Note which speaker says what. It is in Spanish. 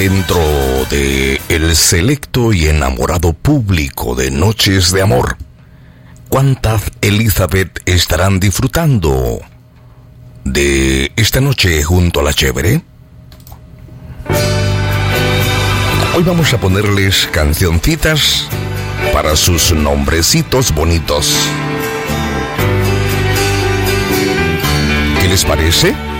Speaker 1: Dentro de el selecto y enamorado público de Noches de Amor, ¿cuántas Elizabeth estarán disfrutando de esta noche junto a la chévere? Hoy vamos a ponerles cancioncitas para sus nombrecitos bonitos. ¿Qué les parece?